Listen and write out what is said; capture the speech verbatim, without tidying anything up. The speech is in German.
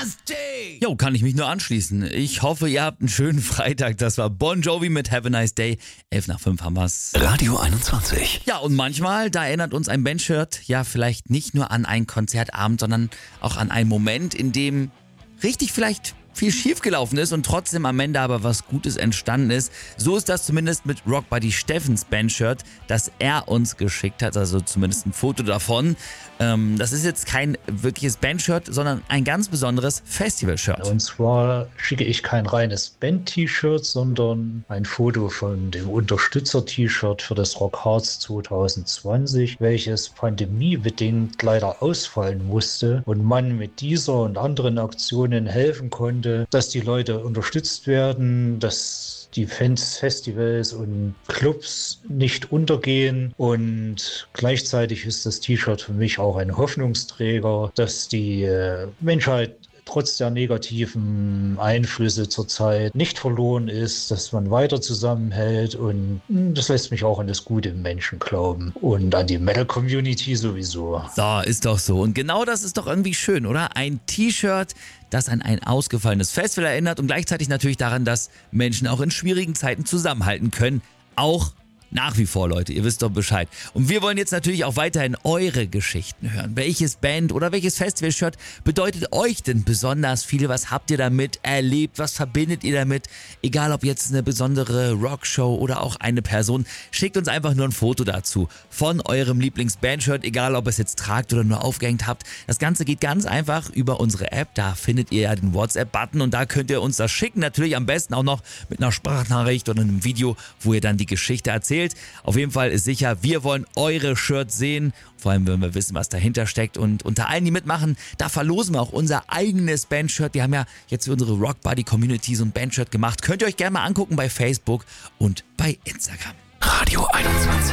Nasty! Jo, kann ich mich nur anschließen. Ich hoffe, ihr habt einen schönen Freitag. Das war Bon Jovi mit Have a Nice Day. elf nach fünf haben wir's. Radio einundzwanzig. Ja, und manchmal, da erinnert uns ein Bandshirt ja vielleicht nicht nur an einen Konzertabend, sondern auch an einen Moment, in dem richtig vielleicht viel schiefgelaufen ist und trotzdem am Ende aber was Gutes entstanden ist. So ist das zumindest mit Rock Buddy Steffens Bandshirt, das er uns geschickt hat, also zumindest ein Foto davon. Ähm, das ist jetzt kein wirkliches Bandshirt, sondern ein ganz besonderes Festivalshirt. Und zwar schicke ich kein reines Band-T-Shirt, sondern ein Foto von dem Unterstützer-T-Shirt für das Rock Hearts zwanzig zwanzig, welches pandemiebedingt leider ausfallen musste und man mit dieser und anderen Aktionen helfen konnte, dass die Leute unterstützt werden, dass die Fans, Festivals und Clubs nicht untergehen, und gleichzeitig ist das T-Shirt für mich auch ein Hoffnungsträger, dass die äh, Menschheit trotz der negativen Einflüsse zurzeit nicht verloren ist, dass man weiter zusammenhält, und das lässt mich auch an das Gute im Menschen glauben und an die Metal-Community sowieso. So, ist doch so. Und genau das ist doch irgendwie schön, oder? Ein T-Shirt, das an ein ausgefallenes Festival erinnert und gleichzeitig natürlich daran, dass Menschen auch in schwierigen Zeiten zusammenhalten können. Auch nach wie vor, Leute, ihr wisst doch Bescheid. Und wir wollen jetzt natürlich auch weiterhin eure Geschichten hören. Welches Band oder welches Festival-Shirt bedeutet euch denn besonders viel? Was habt ihr damit erlebt? Was verbindet ihr damit? Egal ob jetzt eine besondere Rockshow oder auch eine Person, schickt uns einfach nur ein Foto dazu von eurem Lieblings-Band-Shirt, egal ob ihr es jetzt tragt oder nur aufgehängt habt. Das Ganze geht ganz einfach über unsere App. Da findet ihr ja den WhatsApp-Button und da könnt ihr uns das schicken. Natürlich am besten auch noch mit einer Sprachnachricht oder einem Video, wo ihr dann die Geschichte erzählt. Auf jeden Fall ist sicher, wir wollen eure Shirts sehen, vor allem wenn wir wissen, was dahinter steckt, und unter allen, die mitmachen, da verlosen wir auch unser eigenes Bandshirt. Wir haben ja jetzt für unsere Rock Buddy Community so ein Bandshirt gemacht. Könnt ihr euch gerne mal angucken bei Facebook und bei Instagram. Radio einundzwanzig.